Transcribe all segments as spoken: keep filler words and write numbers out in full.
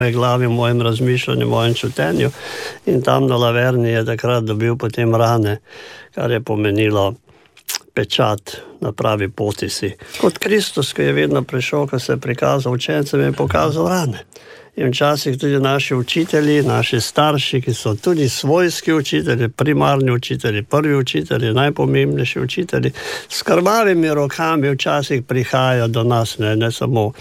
glavi, v mojem razmišljanju, v mojem čutenju, in tam na Laverni je takrat dobil potem rane, kar je pomenilo pečat na pravi poti si. Kot Kristus, ki je vedno prišel, ko se je prikazal učencem, je pokazal rane. In včasih tudi naši učitelji, naši starši, ki so tudi svojski učitelji, primarni učitelji, prvi učitelji, najpomembnejši učitelji, s krvavimi rokami včasih prihajajo do nas, ne, ne samo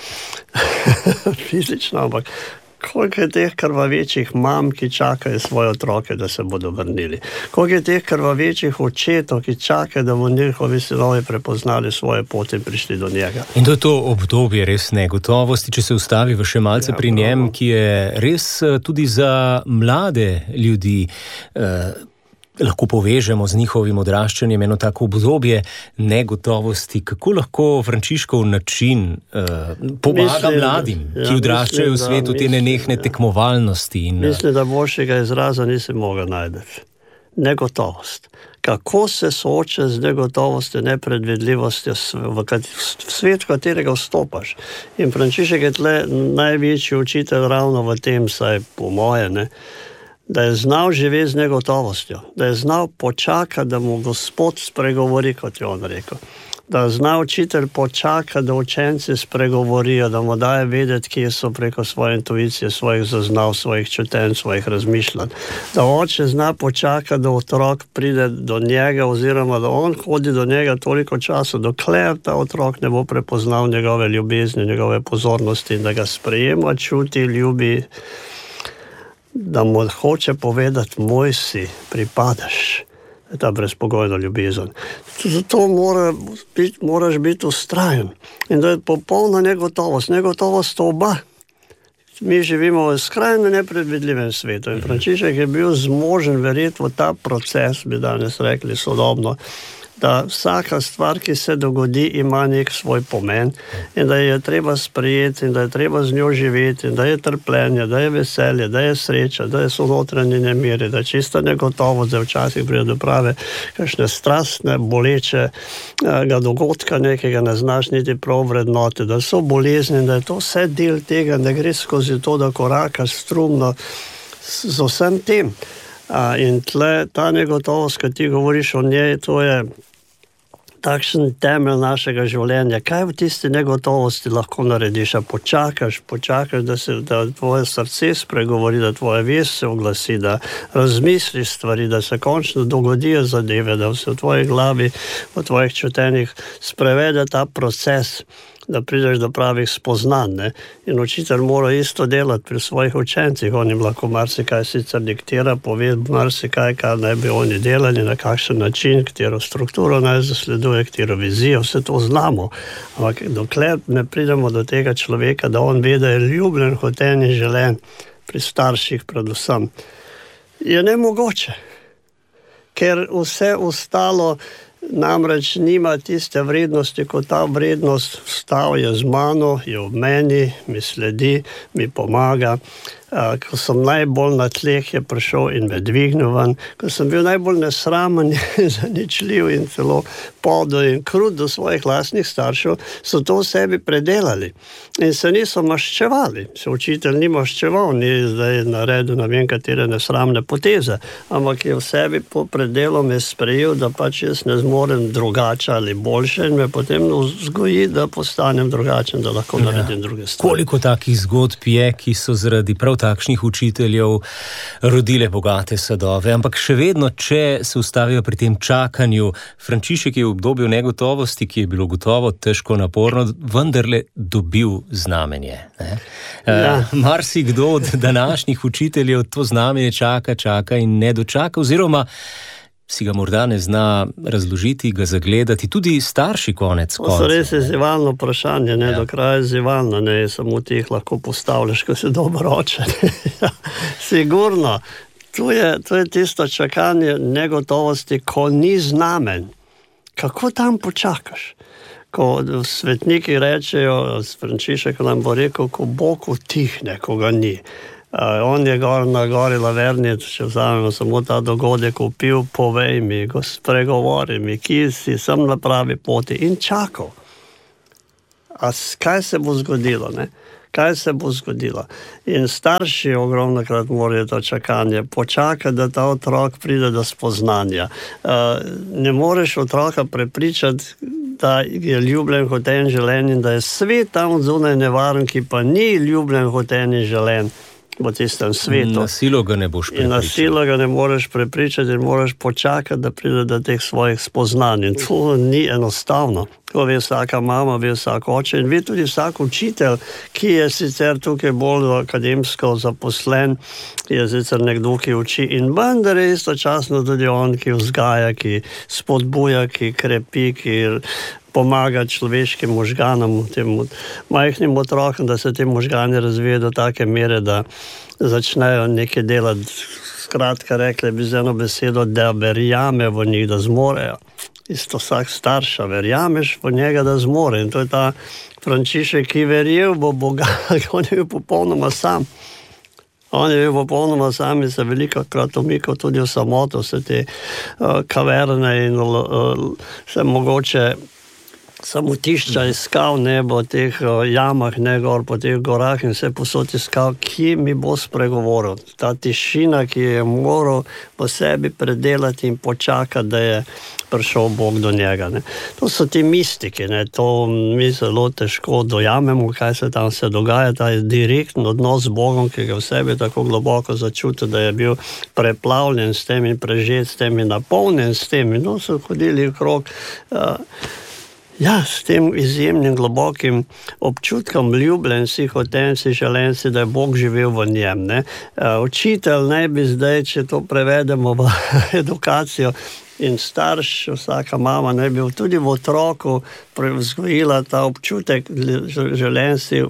fizično, ampak koliko je teh krvavečih mam, ki čakajo svoje otroke, da se bodo vrnili. Koliko je teh krvavečih očetov, ki čakajo, da bodo njihovi sinovi prepoznali svoje poti in prišli do njega. In to je to obdobje res negotovosti, če se ustaviva še malce ja, pri njem, ki je res tudi za mlade ljudi eh, lahko povežemo z njihovim odraščanjem, eno tako obdobje negotovosti. Kako lahko Frančiškov način uh, pomaga mislim, mladim, ja, ki odraščajo v svetu te nenehne ja. tekmovalnosti? In, mislim, da boljšega izraza nisi mogel najti. Negotovost. Kako se sooča z negotovostjo, nepredvidljivostjo v, v svet, v katerega vstopaš. In Frančišek je tle največji učitelj ravno v tem, saj po moje, ne, da je znal živeti z negotovostjo, da je znal počakati, da mu Gospod spregovori, kot je on rekel. Da je znal učitelj počakati, da učenci spregovorijo, da mu daje vedeti, kje so preko svoje intuicije, svojih zaznav, svojih čutenj, svojih razmišljanj. Da oče zna počakati, da otrok pride do njega, oziroma da on hodi do njega toliko časa, dokler ta otrok ne bo prepoznal njegove ljubezni, njegove pozornosti in da ga sprejema, čuti, ljubi, da mu hoče povedati, moj si, pripadaš, ta brezpogojna ljubezen. Zato mora biti, moraš biti vztrajen. In da je popolna negotovost, negotovost oba. Mi živimo v skrajno nepredvidljivem svetu in Frančišek je bil zmožen verjeti v ta proces, bi danes rekli sodobno, da vsaka stvar, ki se dogodi, ima nek svoj pomen in da je treba sprejeti in da je treba z njo živeti in da je trpljenje, da je veselje, da je sreča, da so notranji nemiri, da je čista negotovost, da včasih pride do prave kakšne strastne, bolečega dogodka, nekega ne znaš niti prav vrednote, da so bolezni in da je to vse del tega, da gre skozi to, da korakaš strumno z vsem tem. In tle ta negotovost, ki ti govoriš o njej, to je takšen temelj našega življenja. Kaj v tisti negotovosti lahko narediš? A počakaš, počakaš, da se da tvoje srce spregovori, da tvoja vest se oglasi, da razmisliš stvari, da se končno dogodijo zadeve, da se v tvoji glavi, v tvojih čutenjih sprevede ta proces, da prideš do pravih spoznanj. Ne? In učitelj mora isto delati pri svojih učencih. On jim lahko marsikaj sicer diktira, pove marsikaj, kar naj bi oni delali, na kakšen način, katero strukturo naj zasleduje, katero vizijo, vse to znamo. Ampak dokler ne pridemo do tega človeka, da on ve, da je ljubljen, hoten in želen pri starših predvsem, je nemogoče. Ker vse ostalo namreč nima tiste vrednosti, kot ta vrednost vstal je z mano, je v meni, mi sledi, mi pomaga. Ko sem najbolj na tleh, je prišel in me dvignil ven. Ko sem bil najbolj nesramen, zaničljiv in celo podel in krut do svojih lastnih staršev, so to v sebi predelali. In se niso maščevali. Se učitelj ni maščeval, ni zdaj naredil na vem katere nesramne poteze, ampak je v sebi po predelom je sprejel, da pač jaz ne zmorem drugače ali boljše in me potem vzgoji, da postanem drugačen, da lahko naredim ja. druge stvari. Koliko takih zgodb je, ki so zaradi prav takšnih učiteljev rodile bogate sadove, ampak še vedno, če se ustavijo pri tem čakanju, Frančišek je v obdobju negotovosti, ki je bilo gotovo težko naporno, vendarle dobil znamenje. Ne? Ja. Uh, marsikdo od današnjih učiteljev to znamenje čaka, čaka in ne dočaka, oziroma si ga morda ne zna razložiti, ga zagledati, tudi starši konec konca. To so res izzivalno vprašanje, ne, ja. do kraja izzivalno, ne, samo ti jih lahko postavljaš, ko si dobro oče. Sigurno, to je, to je tisto čakanje negotovosti, ko ni znamen. Kako tam počakaš? Ko svetniki rečejo, Frančišek nam bo rekel, ko Bog utihne, ko ga ni. Uh, on je gor na gori Laverni, če vzamemo samo ta dogodek, upil, povej mi, go spregovori mi, ki si, sem na pravi poti in čakal. A kaj se bo zgodilo, ne? kaj se bo zgodilo. In starši ogromno krat morajo to čakanje počakati, da ta otrok pride do spoznanja. Ne moreš otroka prepričati, da je ljubljen, hoten, želen in da je svet tam zunaj nevaren, ki pa ni ljubljen, hoten in želen v tistem svetu. Na silo ga ne boš prepričati. In na silo ga ne moreš prepričati in moraš počakati, da pride do teh svojih spoznanj. In to ni enostavno. To ve vsaka mama, ve vsak oče in ve tudi vsak učitelj, ki je sicer tukaj bolj akademsko zaposlen, je sicer nekdo, ki uči in vendar je istočasno tudi on, ki vzgaja, ki spodbuja, ki krepi, ki pomaga človeškim možganom, tem majhnim otrokom, da se te možgani razvijajo do take mere, da začnejo nekaj delati. Skratka, rekli bi z eno besedo, da verjame v njih, da zmorejo. Isto vsak starša, verjameš v njega, da zmore. In to je ta Frančišek, ki verjel v Boga, on je bil popolnoma sam. On je bil popolnoma sam in se veliko krat umikal tudi v samoto, vse te uh, kaverne in uh, se mogoče samotišča iskal, ne, v teh jamah, ne, gor po teh gorah in se posod iskal, ki mi bo spregovoril. Ta tišina, ki je moral po sebi predelati in počakati, da je prišel Bog do njega. Ne. To so ti mistiki, ne. To mi zelo težko dojamemo, kaj se tam se dogaja, ta direktni odnos z Bogom, ki ga v sebi tako globoko začutil, da je bil preplavljen s tem in prežet s tem in napolnjen s tem. In no, so hodili v krog uh, Ja, s tem izjemnim globokim občutkom ljubljenci, hotenci, želenci, da je Bog živel v njem. Ne? Učitelj naj bi zdaj, če to prevedemo v edukacijo, in starš, vsaka mama naj bi tudi v otroku vzgojila ta občutek želenci,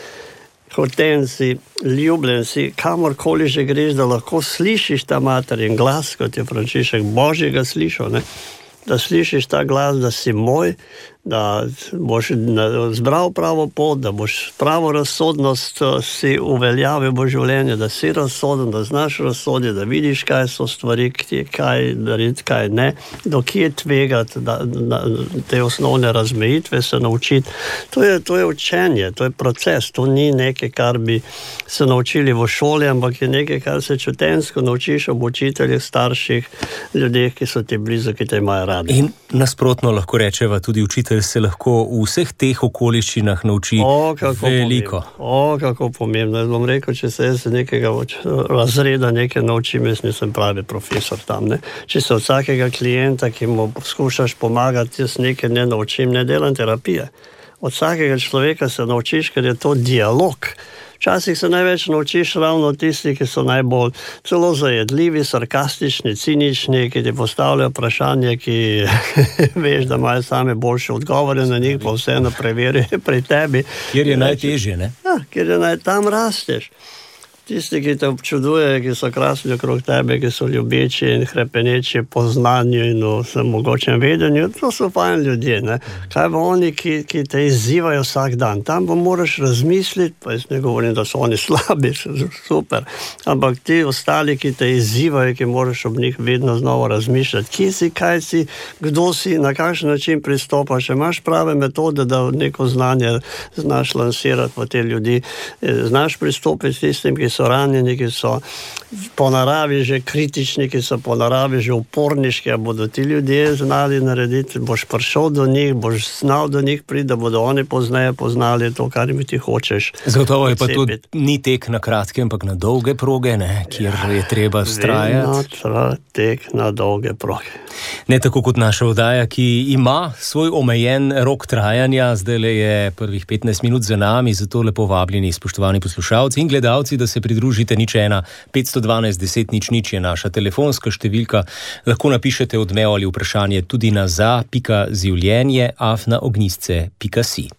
hotenci, ljubljenci, kamorkoli že greš, da lahko slišiš ta materin glas, kot je Frančišek Božjega slišal, ne? Da slišiš ta glas, da si moj, da boš zbral pravo pot, da boš pravo razsodnost si uveljavil v življenju, da si razsoden, da znaš razsoditi, da vidiš, kaj so stvari, kaj narediti, kaj ne, do kje tvegati, da, da, te osnovne razmejitve se naučiti. To je, to je učenje, to je proces, to ni nekaj, kar bi se naučili v šoli, ampak je nekaj, kar se čutensko naučiš ob učiteljih, starših, ljudeh, ki so ti blizu, ki te imajo radi. In nasprotno lahko rečeva, tudi učitelj se lahko v vseh teh okoliščinah nauči o, veliko. Pomembno. O, kako pomembno. Jaz bom rekel, če se jaz nekega razreda nekaj naučim, jaz nisem pravi profesor tam. Ne? Če se od vsakega klienta, ki mu skušaš pomagati, jaz nekaj ne naučim, ne delam terapije. Od vsakega človeka se naučiš, ker je to dialog. Včasih se največ naučiš ravno tisti, ki so najbolj celo zajedljivi, sarkastični, cinični, ki ti postavljajo vprašanje, ki veš, da imajo same boljše odgovore na njih, pa vseeno preverijo pri tebi. Kjer je najtežje, ne? Ja, kjer je naj, tam rasteš. Tisti, ki te občudujejo, ki so krasni okrog tebe, ki so ljubeči in hrepeneči po znanju in v mogočem vedenju, to so fajn ljudje. Ne? Kaj pa oni, ki, ki te izzivajo vsak dan? Tam pa moraš razmisliti, pa jaz ne govorim, da so oni slabi, super, ampak ti ostali, ki te izzivajo, ki moraš ob njih vedno znova razmišljati, kje si, kaj si, kdo si, na kakšen način pristopaš, če imaš prave metode, da neko znanje znaš lansirati v te ljudi, znaš pristopiti tistim, ki so ranjeni, ki so po naravi že kritični, ki so po naravi že uporniški, a bodo ti ljudje znali narediti, boš prišel do njih, boš znal do njih priti, da bodo oni pozneje poznali to, kar mi ti hočeš. Zagotovo je pa tudi ni tek na kratke, ampak na dolge proge, ne, kjer ja, je treba vztrajati. Vedno tek na dolge proge. Ne tako kot naša oddaja, ki ima svoj omejen rok trajanja, zdaj le je prvih petnajst minut za nami, zato lepo vabljeni, spoštovani poslušalci in gledalci, da se pridružite. Nič ena, petsto dvanajst deset nič nič je naša telefonska številka. Lahko napišete odmev ali vprašanje tudi na za pika življenje afna ognjisce pika si.